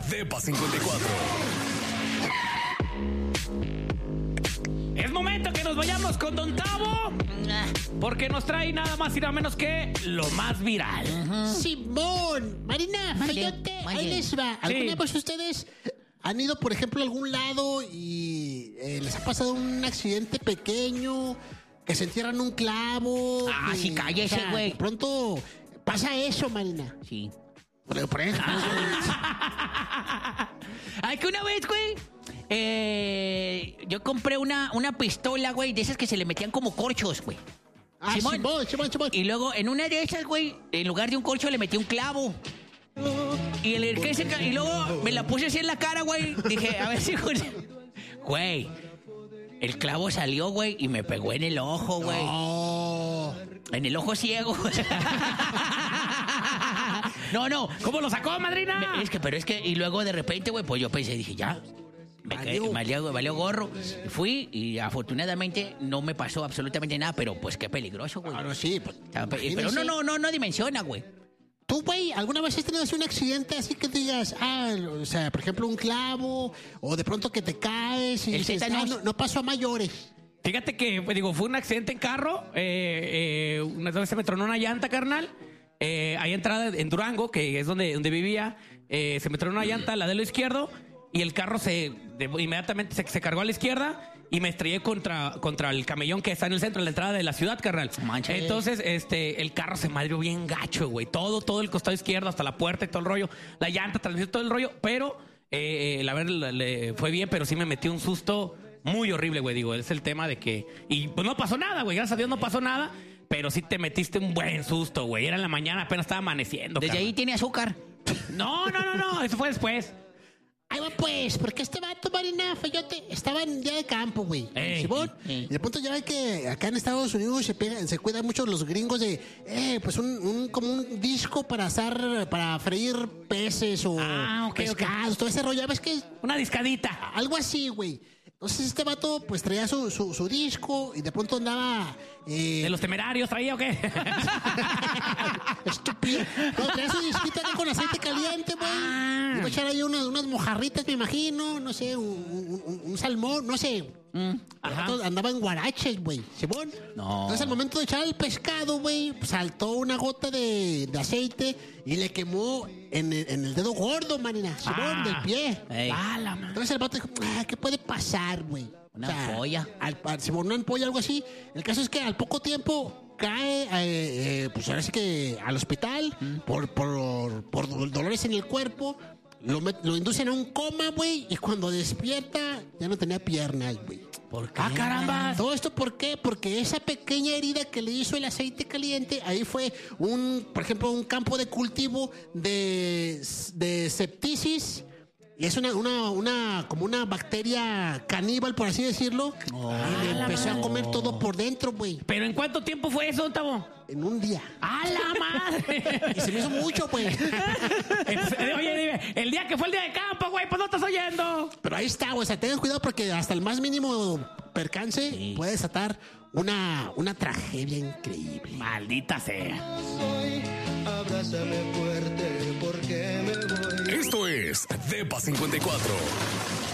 Depa 54. Es momento que nos vayamos con Don Tavo, porque nos trae nada más y nada menos que lo más viral. Simón, Marina, Feyote, ahí les va. ¿Alguna vez ustedes han ido, por ejemplo, a algún lado y les ha pasado un accidente pequeño, que se entierran un clavo? Sí, cállese, güey. De pronto pasa eso, Marina. Sí. Por ejemplo, Ay, que una vez, güey, yo compré una pistola, güey, de esas que se le metían como corchos, güey. Simón. Y luego, en una de esas, güey, en lugar de un corcho le metí un clavo. Y y luego me la puse así en la cara, güey. Dije, a ver si... Güey, el clavo salió, güey, y me pegó en el ojo, güey. Oh. En el ojo ciego. No. ¿Cómo lo sacó, madrina? Pero es que, y luego de repente, güey, pues yo pensé, dije, ya, valió gorro. Fui y afortunadamente no me pasó absolutamente nada, pero pues qué peligroso, güey. Claro, sí. Pues, Pero no dimensiona, güey. ¿Tú, güey, alguna vez has tenido así un accidente así que digas, o sea, por ejemplo, un clavo, o de pronto que te caes y dices, no pasó a mayores? Fíjate que, pues, fue un accidente en carro. Una vez se me tronó una llanta, carnal. Ahí entrada en Durango, que es donde vivía. Se me tronó una llanta, la de lo izquierdo. Y el carro inmediatamente se cargó a la izquierda. Y me estrellé contra el camellón que está en el centro, en la entrada de la ciudad, carnal. Manches. Entonces, el carro se madrió bien gacho, güey. Todo el costado izquierdo, hasta la puerta y todo el rollo. La llanta, transmitió todo el rollo. Pero, la verdad, le fue bien, pero sí me metí un susto muy horrible, güey. Es el tema de que... Y pues no pasó nada, güey. Gracias a Dios no pasó nada. Pero sí te metiste un buen susto, güey. Era en la mañana, apenas estaba amaneciendo. Desde carnal. ahí tiene azúcar. No. Eso fue después. Ahí va pues, porque este vato, Marina, Feyote, estaba en día de campo, güey. ¿Simón? Y de pronto ya ven que acá en Estados Unidos se cuidan mucho los gringos de, pues como un disco para freír peces o pescados, todo ese rollo. ¿Ya ves que una discadita? Algo así, güey. Entonces este vato pues traía su disco y de pronto andaba... ¿De los Temerarios traía o qué? Estúpido. No, traía su disquito acá con aceite caliente, güey. Iba a echar ahí unas mojarritas, me imagino. No sé, un salmón, no sé. Andaba en guaraches, güey. ¿Simón? No. Entonces al momento de echar el pescado, güey, saltó una gota de aceite y le quemó en el dedo gordo, Marina. Simón, del pie. Entonces el vato dijo, ¿qué puede pasar, güey? Una ampolla. Simón, una ampolla, algo así. El caso es que al poco tiempo cae, pues ahora sí que al hospital por dolores en el cuerpo. Lo inducen a un coma, güey, y cuando despierta ya no tenía piernas, güey. ¿Por qué? ¡Caramba! ¿Todo esto por qué? Porque esa pequeña herida que le hizo el aceite caliente, ahí fue por ejemplo, un campo de cultivo de septicis. Y es como una bacteria caníbal, por así decirlo. Y le empezó a comer todo por dentro, güey. ¿Pero en cuánto tiempo fue eso, Tavo? En un día. ¡A la madre! Y se me hizo mucho, güey. Oye, dime, el día que fue el día de campo, güey, pues no estás oyendo. Pero ahí está, güey. O sea, tengan cuidado porque hasta el más mínimo percance puede desatar una tragedia increíble. Maldita sea. Abrázame fuerte porque me voy. Esto es Depa 54.